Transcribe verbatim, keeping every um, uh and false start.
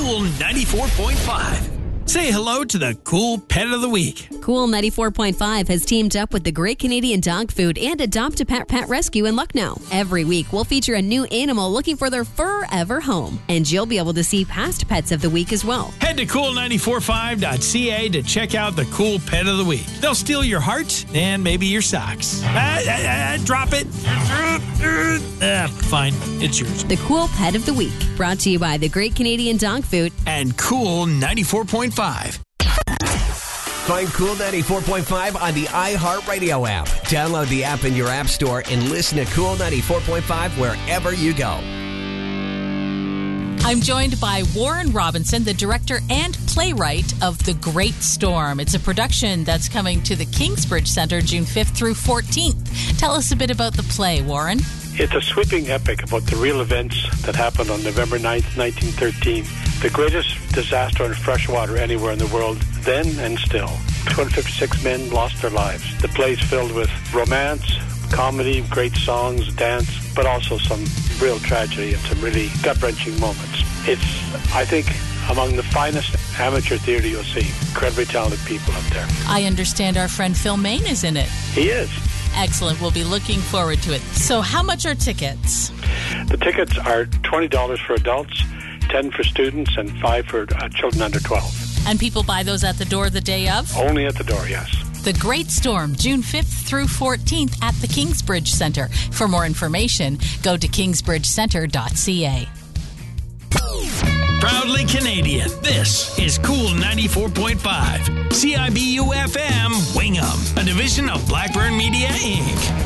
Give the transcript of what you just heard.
Cool ninety-four point five. Say hello to the Cool Pet of the Week. Cool ninety-four point five has teamed up with the Great Canadian Dog Food and Adopt a Pet Pet Rescue in Lucknow. Every week, we'll feature a new animal looking for their forever home. And you'll be able to see past pets of the week as well. Head to cool nine four five dot c a to check out the Cool Pet of the Week. They'll steal your heart and maybe your socks. Ah, ah, ah, drop it. Ah, fine, it's yours. The Cool Pet of the Week, brought to you by the Great Canadian Dog Food and Cool ninety-four point five. Find Cool ninety-four point five on the iHeartRadio app. Download the app in your app store and listen to Cool ninety-four point five wherever you go. I'm joined by Warren Robinson, the director and playwright of The Great Storm. It's a production that's coming to the Kingsbridge Centre June fifth through fourteenth. Tell us a bit about the play, Warren. It's a sweeping epic about the real events that happened on November ninth, nineteen thirteen. The greatest disaster on freshwater anywhere in the world, then and still. two hundred fifty-six men lost their lives. The play's filled with romance, comedy, great songs, dance, but also some real tragedy and some really gut-wrenching moments. It's, I think, among the finest amateur theater you'll see. Incredibly talented people up there. I understand our friend Phil Main is in it. He is. Excellent. We'll be looking forward to it. So how much are tickets? The tickets are twenty dollars for adults, ten dollars for students, and five dollars for uh, children under twelve. And people buy those at the door the day of? Only at the door, yes. The Great Storm, June fifth through fourteenth at the Kingsbridge Centre. For more information, go to kingsbridge centre dot c a. Proudly Canadian, this is Cool ninety-four point five. C I B U F M, Wingham, a division of Blackburn Media, Incorporated.